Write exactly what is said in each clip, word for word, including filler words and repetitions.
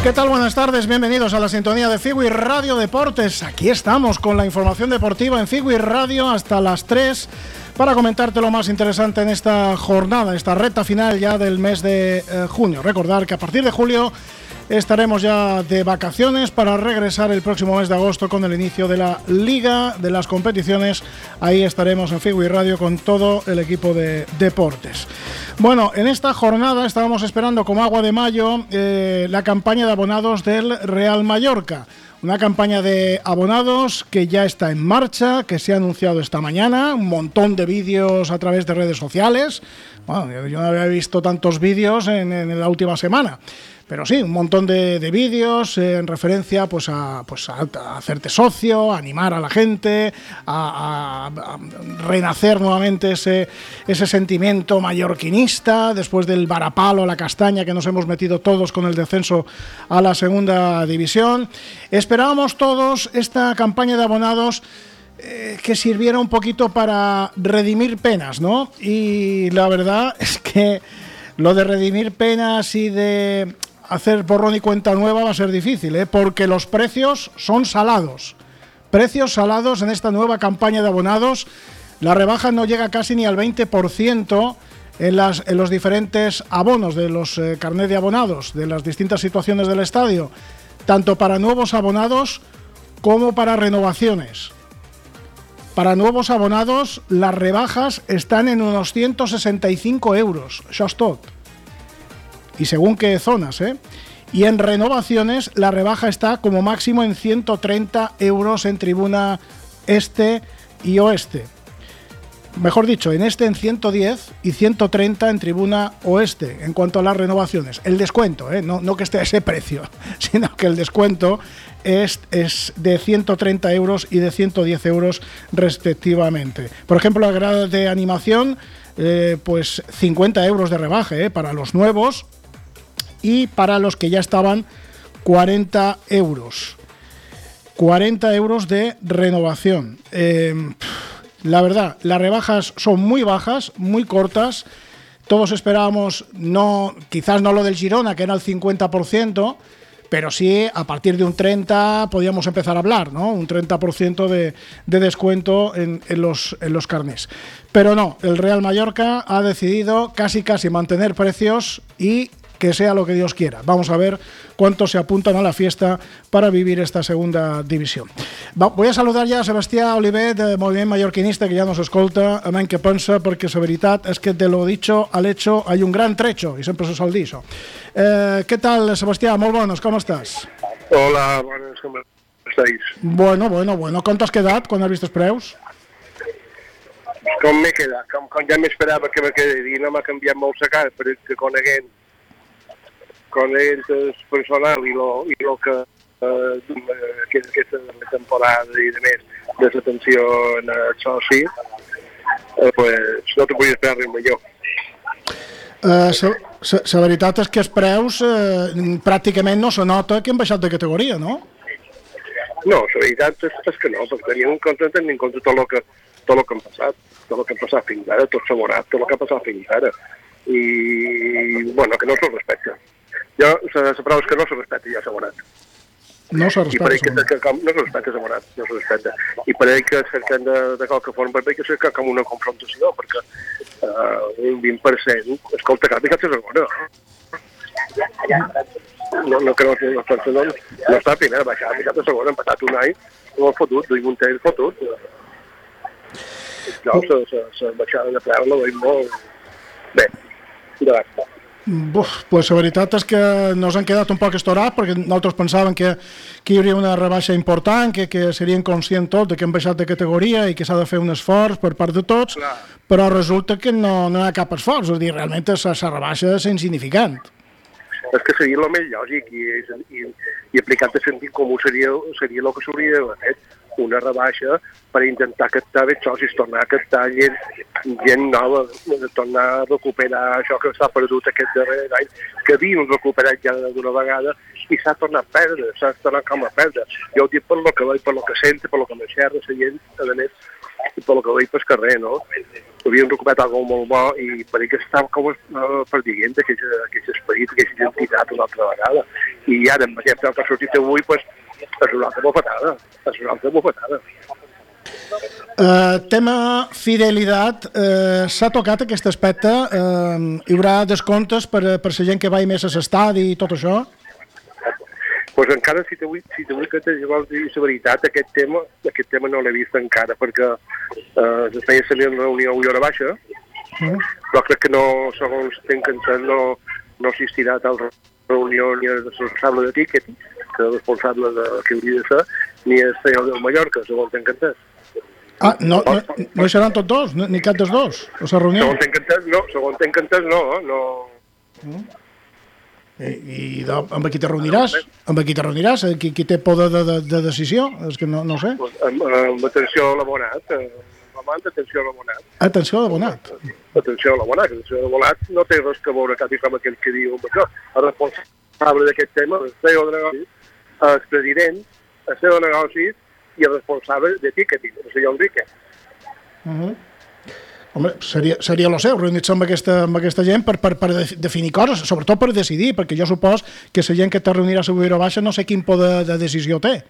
¿Qué tal? Buenas tardes, bienvenidos a la sintonía de Cigüi Radio Deportes. Aquí estamos con la información deportiva en Cigüi Radio hasta las tres para comentarte lo más interesante en esta jornada, esta recta final ya del mes de eh, junio. Recordar que a partir de julio estaremos ya de vacaciones para regresar el próximo mes de agosto con el inicio de la Liga, de las competiciones. Ahí estaremos en Cigüi Radio con todo el equipo de deportes. Bueno, en esta jornada estábamos esperando como agua de mayo eh, la campaña de abonados del Real Mallorca. Una campaña de abonados que ya está en marcha, que se ha anunciado esta mañana, un montón de vídeos a través de redes sociales. Bueno, yo no había visto tantos vídeos en, en la última semana. Pero sí, un montón de, de vídeos eh, en referencia pues a, pues a, a hacerte socio, a animar a la gente, a, a, a renacer nuevamente ese, ese sentimiento mallorquinista después del varapalo, la castaña que nos hemos metido todos con el descenso a la segunda división. Esperábamos todos esta campaña de abonados eh, que sirviera un poquito para redimir penas, ¿no? Y la verdad es que lo de redimir penas y de hacer borrón y cuenta nueva va a ser difícil, ¿eh? Porque los precios son salados. Precios salados en esta nueva campaña de abonados. La rebaja no llega casi ni al veinte por ciento en, las, en los diferentes abonos de los eh, carnets de abonados, de las distintas situaciones del estadio, tanto para nuevos abonados como para renovaciones. Para nuevos abonados, las rebajas están en unos ciento sesenta y cinco euros. Això és tot. Y según qué zonas, ¿eh? Y en renovaciones, la rebaja está como máximo en ciento treinta euros en tribuna este y oeste. Mejor dicho, en este en ciento diez y ciento treinta en tribuna oeste, en cuanto a las renovaciones. El descuento, ¿eh? no, no que esté a ese precio, sino que el descuento es, es de ciento treinta euros y de ciento diez euros respectivamente. Por ejemplo, la grada de animación, eh, pues cincuenta euros de rebaja ¿eh? para los nuevos, y para los que ya estaban cuarenta euros. cuarenta euros de renovación. Eh, La verdad, las rebajas son muy bajas, muy cortas. Todos esperábamos, no, quizás no lo del Girona, que era el cincuenta por ciento, pero sí, a partir de un treinta por ciento podíamos empezar a hablar, ¿no? Un treinta por ciento de, de descuento en, en, los, en los carnés. Pero no, el Real Mallorca ha decidido casi casi mantener precios y que sea lo que Dios quiera. Vamos a ver cuántos se apuntan a la fiesta para vivir esta segunda división. Va, voy a saludar ja a Sebastià Olivet, de Moviment Mallorquinista, que ja nos escolta, a men que pensa, perquè la veritat és que de lo dicho al hecho hay un gran trecho, i sempre se sol dir això. Eh, què tal, Sebastià? Molt bones, com estàs? Hola, bones, com estáis? Bueno, bueno, bueno. Com t'has quedat quan has vist els preus? Com m'he quedat? Com, com ja m'esperava que me quedés, i no m'ha canviat molt la cara, perquè coneguent coneguent el personal i lo, i lo que eh, aquesta temporada i de més de l'atenció en el soci, eh, pues no te podies esperar res millor. La uh, veritat és que els preus eh, pràcticament no se nota que han baixat de categoria, no? No, la veritat és, és que no, perquè tenim en compte, tenim en compte tot el que, tot el que han passat, tot el que ha passat fins ara, tot s'ha morat, tot el que ha passat fins ara, i bueno, que no s'ho respecta. Jo, la prova és que no se respecta, ja s'ha morat. No se respecta, que, que, que, no se respecta, s'ha morat, no se respecta. I per ell que cerquen de, de qualque forma, per ell que cerca com una confrontació, perquè uh, un vint per cent, escolta, que ha picat la segona. No, no que no, no, no, no està a primera, baixar, ha picat la segona, ha empatat un any, no ha fotut, duim un temps fotut. Jo, la baixada de preu la veig molt bé, de basta. Buf, pues la veritat és que nos han quedat un poc estorats perquè nosaltres pensàvem que, que hi hauria una rebaixa important, que, que serien conscients tots de que han baixat de categoria i que s'ha de fer un esforç per part de tots, clar. Però resulta que no, no hi ha cap esforç, és a dir, realment la rebaixa és insignificant. És que seria el més lògic i, i, i aplicat de sentit comú seria, seria el que s'hauria d'haver fet. una rebaixa per intentar captar bé socis, tornar a captar gent, gent nova, tornar a recuperar això que s'ha perdut aquest darrer any, que havíem recuperat ja d'una vegada i s'ha tornat a perdre, s'ha tornat com a perdre. Jo ho dic per lo que veig, per lo que sento, per lo que m'enxerra la gent, a més, i per lo que veig pel carrer, no? Havíem recuperat alguna molt bo i per que estava com uh, perdient aquest esperit, aquesta identitat una altra vegada. I ara, amb aquest que ha sortit avui, pues, és una altra bofetada, és una altra bofetada. Uh, tema fidelitat, uh, s'ha tocat aquest aspecte, uh, hi haurà descomptes per, per la gent que va més a l'estadi i tot això? Pues encara, si t'ho vull, si t'ho vull que te vols dir la veritat, aquest tema, aquest tema no l'he vist encara, perquè uh, es feia salir en reunió avui hora baixa, mm. però crec que no, segons tenc entès, no, no assistirà a tal reunió ni el responsable de tiquet, que és el responsable de que hauria de ser, ni el senyor del Mallorca, segons tenc entès. Ah, no, no, no hi seran tots dos, ni cap dels dos, a la reunió? Segons tenc entès, no, segons tenc entès, no, no. Mm. I, i de, amb qui te reuniràs? Amb qui te reuniràs? Qui, qui té poder de, de, de decisió? És que no, no sé. Pues, amb, amb atenció a l'abonat, amb atenció a l'abonat. Atenció a l'abonat. Atenció a l'abonat, atenció a l'abonat no té res que veure cap i com aquell que diu això. El responsable d'aquest tema, el C E O de negocis, el president, el C E O de negocis i el responsable de ticketing, el senyor Enrique. Uh -huh. Home, seria, seria el seu, reunir-se amb aquesta, amb aquesta gent per, per, per definir coses, sobretot per decidir, perquè jo supos que la gent que te reunirà a la baixa no sé quin poder de decisió té.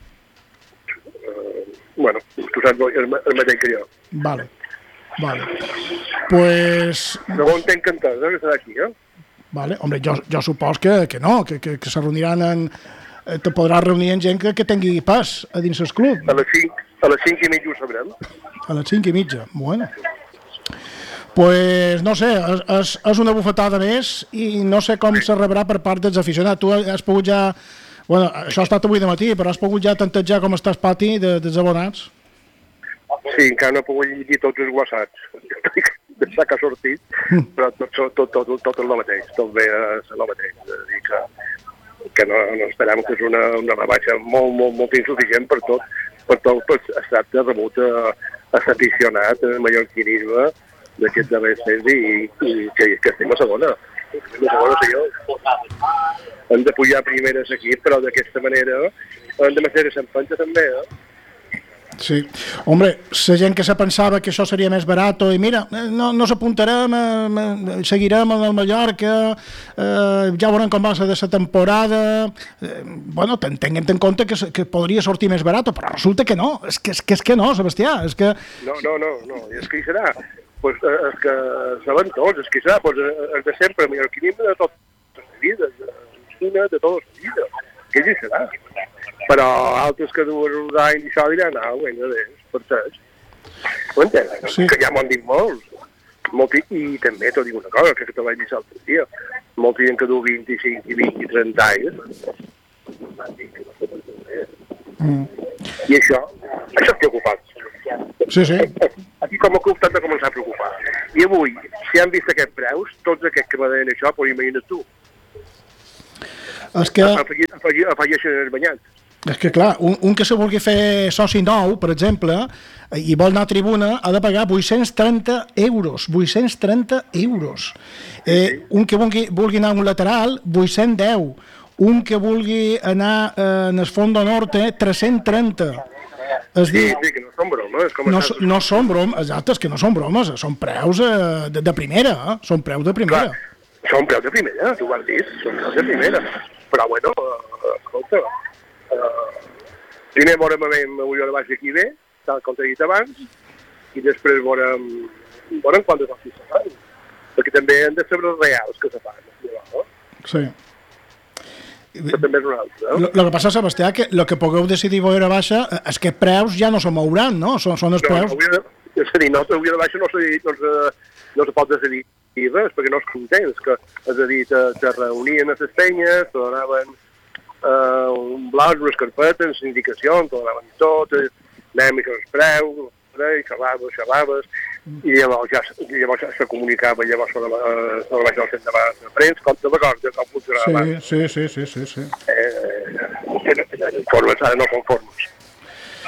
Uh, bueno, tu saps el, el mateix que jo. Vale, vale. Pues... Segon t'he encantat, eh, que serà aquí, eh? Vale, home, jo, jo supos que, que no, que, que, que se reuniran en... te podràs reunir amb gent que, que tingui pas a dins el club. A les cinc, a les cinc i mitja ho sabrem. A les cinc i mitja, bueno. Pues no sé, és, és, és una bufetada més i no sé com se rebrà per part dels aficionats. Tu has pogut ja... Bueno, això ha estat avui de matí, però has pogut ja tantejar com està el pati de, dels abonats? Sí, encara no he pogut llegir tots els whatsapps. Deixar que ha sortit, però tot, tot, tot, tot, tot és el mateix, tot bé és el mateix. És a dir, que, que no, no esperem que és una, una rebaixa molt, molt, molt insuficient per tot, per tot, tot ha estat rebut a, a l'aficionat, a mallorquinisme d'aquests darrers temps i, i que, que estem a segona. Estem a segona, senyor. Hem de pujar primeres aquí, però d'aquesta manera hem de mantenir l'empenta també, eh? Sí. Hombre, la gent que se pensava que això seria més barat i mira, no, no s'apuntarem, eh, seguirem en el Mallorca, eh, ja veurem com va ser de la temporada, eh, bueno, tinguem en compte que, que podria sortir més barat, però resulta que no, és que és que, és que no, Sebastià, és que... No, no, no, no, és que hi serà, pues, és que saben tots, és que hi serà, pues, és de sempre, mallorquinisme de tota la vida, de, de tota la vida, que hi serà. Però altres que duen uns anys i això diran, ah, bueno, és per tots. Ho entens? Sí. Que ja m'ho han dit molts. Molti, I també t'ho dic una cosa, que te vaig dir l'altre dia. Molta gent que du vint-i-cinc i vint i trenta anys. Mm. I això, això és preocupant. Sí, sí. Aquí com a club t'han de començar a preocupar. I avui, si han vist aquests preus, tots aquests que me deien això, però imagina't tu. És que... Afegeixen els banyats. És que, clar, un, un que se vulgui fer soci nou, per exemple, i vol anar a tribuna, ha de pagar vuit-cents trenta euros. vuit-cents trenta euros. Eh, un que vulgui, vulgui anar a un lateral, vuit-cents deu. Un que vulgui anar eh, en el Fondo Norte, tres-cents trenta. Es sí, diu, sí, que no són bromes. Com no, no són bromes, exacte, és que no són bromes, són preus eh, de, de primera, eh? Són preus de primera. Clar, són preus de primera, tu ho has dit, són preus de primera. Però, bueno, uh, escolta, uh, primer veurem a veure de baix aquí bé, tal com t'he dit abans, i després veurem, veurem quantes hòsties se fan, perquè també hem de saber els reals que se fan. No? Sí. Però també és un altre. No? El que passa, Sebastià, que el que pugueu decidir veure baixa és que preus ja no se mouran, no? Són, són els preus... No, no, és a dir, no, avui de baixa no se, no se, no se pot decidir i res, perquè no es contents, que, és a dir, te, te reunien a les penyes, te donaven uh, un blau, unes carpetes, les indicacions, te donaven tot, anem i els preus, xerraves, xerraves, i llavors ja, llavors ja se comunicava, llavors se la vaig al centre de premsa, com te recordes com funcionava. Sí, sí, sí, sí, sí. Eh, conformes, ara no conformes.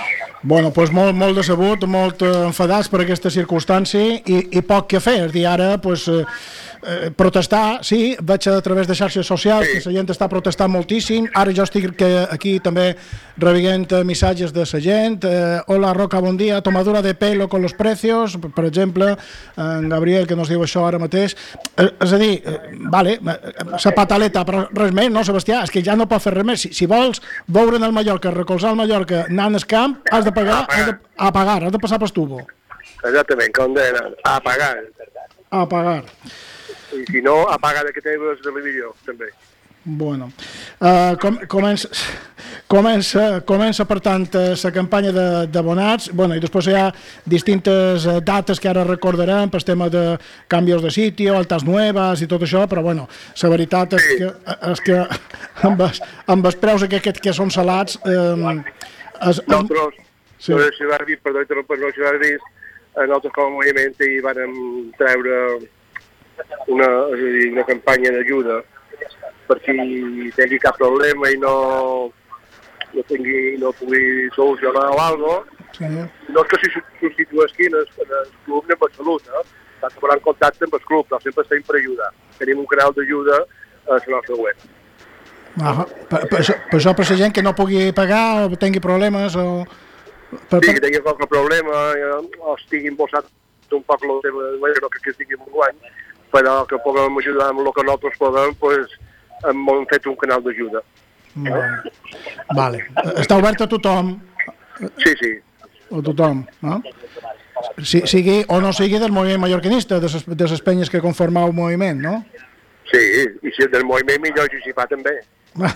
Bueno, doncs molt, molt decebut, molt enfadats per aquesta circumstància i, i poc que fer. És dir, ara, doncs, eh, eh, protestar, sí, veig a través de xarxes socials sí. que la gent està protestant moltíssim. Ara jo estic que aquí també rebent missatges de la gent. Eh, Hola, Roca, bon dia. Tomadura de pelo con los precios. Per exemple, en Gabriel, que nos diu això ara mateix. Eh, és a dir, eh, vale, la pataleta, però res més, no, Sebastià? És que ja no pot fer res més. Si, si vols veure en el Mallorca, recolzar el Mallorca, anar al camp, has de pagar, has de, a pagar, has de passar per tubo. Exactament, condena, a pagar. A pagar. I si no, a pagar que teves de televisió, també. Bueno, uh, com, comença, comença, comença, per tant, la campanya d'abonats, bueno, i després hi ha distintes dates que ara recordarem, per tema de canvis de sitio, altas nuevas i tot això, però bueno, la veritat és sí. que, és que amb, els, amb els preus aquests que són salats... Eh, es, nosaltres, sí. no sé si va dir, perdó, no sé si va dir, nosaltres com a moviment hi vam treure una, és a dir, una campanya d'ajuda per si tingui cap problema i no, no, tingui, no pugui solucionar o alguna cosa. Sí. No és que si substitueixi en el, en el club ni amb la salut, eh? Està tomant contacte amb el club, però sempre estem per ajudar. Tenim un canal d'ajuda a la nostra web. Ah, per, per, això, per això per la gent que no pugui pagar o tingui problemes o... Per, sí, que tingui qualque problema o estigui embossat un poc el tema de no que estigui un guany, però que puguem ajudar amb el que nosaltres podem, pues, hem fet un canal d'ajuda. Vale. Vale. Està obert a tothom? Sí, sí. A tothom, no? Si, sigui o no sigui del moviment mallorquinista, de les, de les penyes que conformau el moviment, no? Sí, i si és del moviment millor justificar també. No?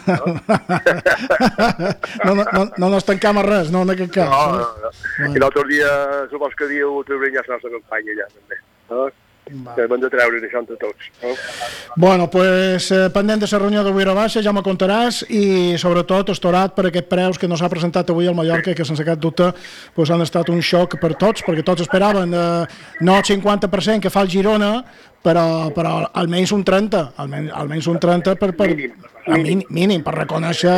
no, no, no, no ens tancam a res, no, en aquest cas. No, no, no. Bueno. I l'altre dia, supos que diu, t'obrim ja la nostra campanya ja, també. No? Va. Que hem de treure això entre tots. No? Bueno, pues eh, pendent de la reunió d'avui a baixa, ja me contaràs i sobretot estorat per aquests preus que no s'ha presentat avui al Mallorca, que sense cap dubte pues, han estat un xoc per tots, perquè tots esperaven eh, no el cinquanta per cent que fa el Girona, però, però almenys un trenta, almenys, almenys un trenta per, per, mínim, mínim. mínim per reconèixer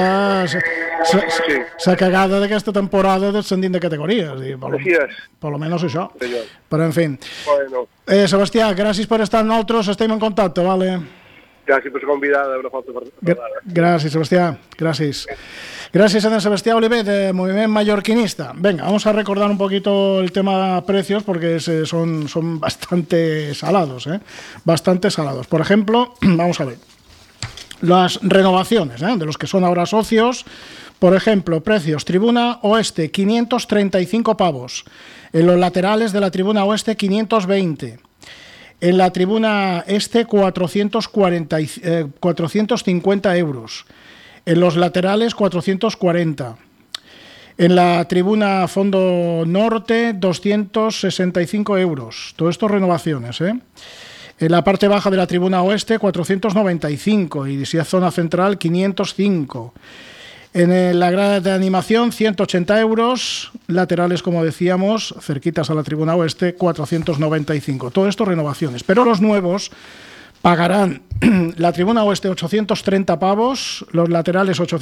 la cagada d'aquesta temporada descendint de categoria. És dir, per, lo, per lo menos això. Però en fi. Bueno. Eh, Sebastià, gràcies per estar amb nosaltres, estem en contacte, vale? Gràcies per convidar, una falta per parlar. Gràcies, Sebastià, gràcies. Gracias a Sebastián Oliver de Movimiento Mallorquinista. Venga, vamos a recordar un poquito el tema precios porque son, son bastante salados, ¿eh? Bastante salados. Por ejemplo, vamos a ver las renovaciones, ¿eh? De los que son ahora socios. Por ejemplo, precios: Tribuna Oeste, quinientos treinta y cinco pavos. En los laterales de la Tribuna Oeste, quinientos veinte. En la Tribuna Este, cuatrocientos cuarenta, eh, cuatrocientos cincuenta euros. En los laterales, cuatrocientos cuarenta. En la tribuna Fondo Norte, doscientos sesenta y cinco euros. Todo esto renovaciones, ¿eh? En la parte baja de la tribuna Oeste, cuatrocientos noventa y cinco. Y si es zona central, quinientos cinco. En la grada de animación, ciento ochenta euros. Laterales, como decíamos, cerquitas a la tribuna Oeste, cuatrocientos noventa y cinco. Todo esto renovaciones. Pero los nuevos pagarán la tribuna Oeste ochocientos treinta pavos, los laterales ochocientos